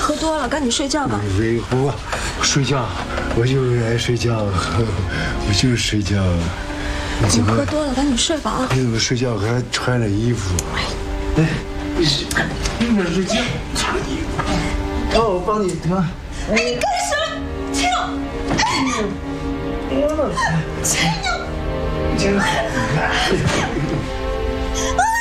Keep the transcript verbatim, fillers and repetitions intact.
喝多了，赶紧睡觉吧。 喂，不，睡觉，我就是爱睡觉，我就是睡觉。 你怎么喝多了？赶紧睡吧啊！ 你怎么睡觉还穿着衣服？哎，你是你们睡觉穿衣服？哦，我帮你脱。 哎，你干什么？秦勇！秦勇！ 真好看。